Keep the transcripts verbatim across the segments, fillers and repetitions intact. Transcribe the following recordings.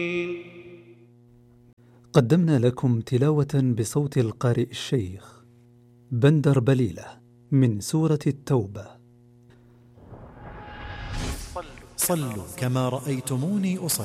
قدمنا لكم تلاوة بصوت القارئ الشيخ بندر بليلة من سورة التوبة. صلوا كما رأيتموني أصلي.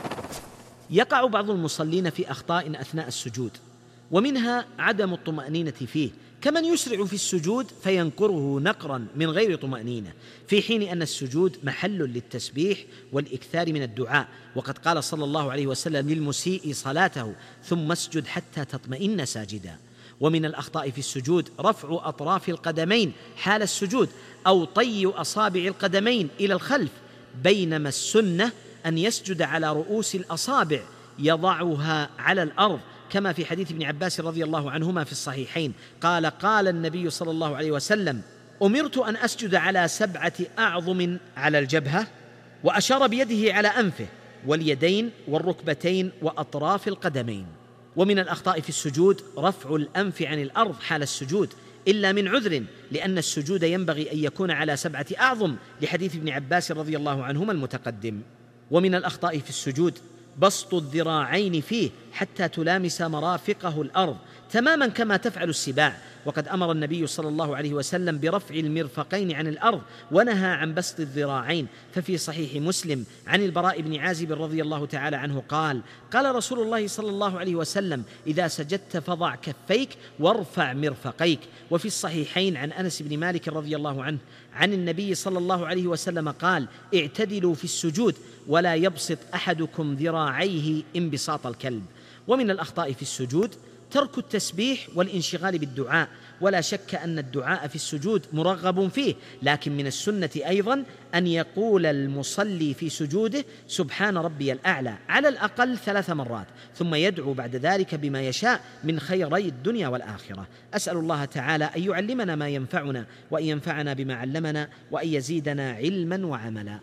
يقع بعض المصلين في أخطاء أثناء السجود، ومنها عدم الطمأنينة فيه، كمن يسرع في السجود فينقره نقرا من غير طمأنينة، في حين أن السجود محل للتسبيح والإكثار من الدعاء، وقد قال صلى الله عليه وسلم للمسيء صلاته: ثم اسجد حتى تطمئن ساجدا. ومن الأخطاء في السجود رفع أطراف القدمين حال السجود، أو طي أصابع القدمين إلى الخلف، بينما السنة أن يسجد على رؤوس الأصابع يضعها على الأرض، كما في حديث ابن عباس رضي الله عنهما في الصحيحين قال: قال النبي صلى الله عليه وسلم: أمرت أن أسجد على سبعة أعظم على الجبهة، وأشار بيده على أنفه واليدين والركبتين وأطراف القدمين. ومن الأخطاء في السجود رفع الأنف عن الأرض حال السجود، إلا من عذر، لأن السجود ينبغي أن يكون على سبعة أعظم، لحديث ابن عباس رضي الله عنهما المتقدم. ومن الأخطاء في السجود بسط الذراعين فيه حتى تلامس مرافقه الأرض، تماما كما تفعل السباع، وقد أمر النبي صلى الله عليه وسلم برفع المرفقين عن الأرض، ونهى عن بسط الذراعين. ففي صحيح مسلم عن البراء بن عازب رضي الله تعالى عنه قال: قال رسول الله صلى الله عليه وسلم: إذا سجدت فضع كفيك وارفع مرفقيك. وفي الصحيحين عن أنس بن مالك رضي الله عنه عن النبي صلى الله عليه وسلم قال: اعتدلوا في السجود ولا يبسط أحدكم ذراعيه انبساط الكلب. ومن الأخطاء في السجود ترك التسبيح والانشغال بالدعاء، ولا شك أن الدعاء في السجود مرغب فيه، لكن من السنة أيضا أن يقول المصلي في سجوده: سبحان ربي الأعلى، على الأقل ثلاث مرات، ثم يدعو بعد ذلك بما يشاء من خيري الدنيا والآخرة. أسأل الله تعالى أن يعلمنا ما ينفعنا، وأن ينفعنا بما علمنا، وأن يزيدنا علما وعملا.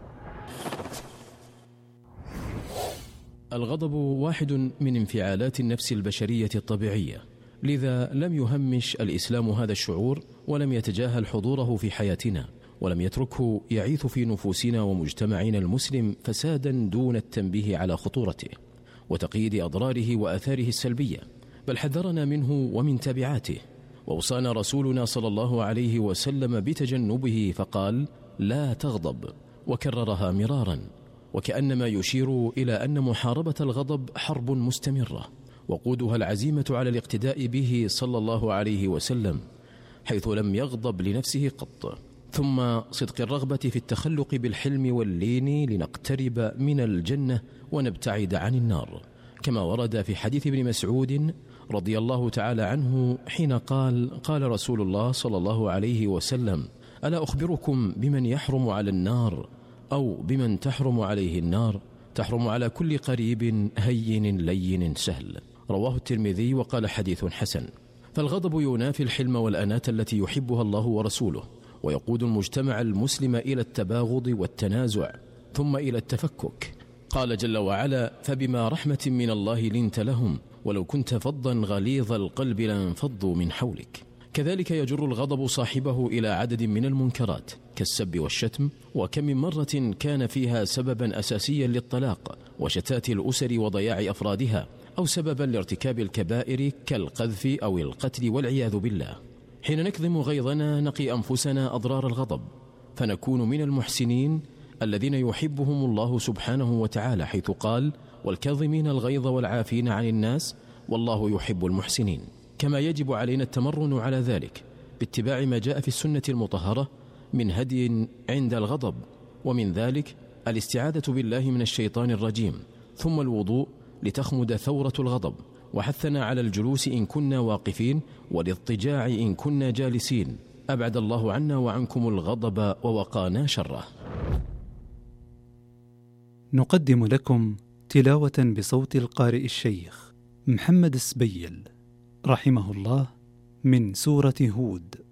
الغضب واحد من انفعالات النفس البشرية الطبيعية، لذا لم يهمش الإسلام هذا الشعور، ولم يتجاهل حضوره في حياتنا، ولم يتركه يعيث في نفوسنا ومجتمعنا المسلم فسادا دون التنبيه على خطورته وتقييد أضراره وآثاره السلبية، بل حذرنا منه ومن تبعاته، وأوصانا رسولنا صلى الله عليه وسلم بتجنبه فقال: لا تغضب، وكررها مرارا، وكأنما يشير إلى أن محاربة الغضب حرب مستمرة، وقودها العزيمة على الاقتداء به صلى الله عليه وسلم، حيث لم يغضب لنفسه قط. ثم صدق الرغبة في التخلق بالحلم واللين لنقترب من الجنة ونبتعد عن النار، كما ورد في حديث ابن مسعود رضي الله تعالى عنه حين قال: قال رسول الله صلى الله عليه وسلم: ألا أخبركم بمن يحرم على النار، أو بمن تحرم عليه النار؟ تحرم على كل قريب هين لين سهل. رواه الترمذي وقال: حديث حسن. فالغضب ينافي الحلم والأناة التي يحبها الله ورسوله، ويقود المجتمع المسلم إلى التباغض والتنازع، ثم إلى التفكك. قال جل وعلا: فبما رحمة من الله لنت لهم ولو كنت فظا غليظ القلب لانفضوا من حولك. كذلك يجر الغضب صاحبه إلى عدد من المنكرات كالسب والشتم، وكم من مرة كان فيها سببا أساسيا للطلاق وشتات الأسر وضياع أفرادها، أو سببا لارتكاب الكبائر كالقذف أو القتل والعياذ بالله. حين نكظم غيظنا نقي أنفسنا أضرار الغضب، فنكون من المحسنين الذين يحبهم الله سبحانه وتعالى، حيث قال: والكاظمين الغيظ والعافين عن الناس والله يحب المحسنين. كما يجب علينا التمرن على ذلك باتباع ما جاء في السنة المطهرة من هدي عند الغضب، ومن ذلك الاستعاذة بالله من الشيطان الرجيم، ثم الوضوء لتخمد ثورة الغضب، وحثنا على الجلوس إن كنا واقفين، والاضطجاع إن كنا جالسين. أبعد الله عنا وعنكم الغضب ووقانا شره. نقدم لكم تلاوة بصوت القارئ الشيخ محمد السبيل رحمه الله من سورة هود.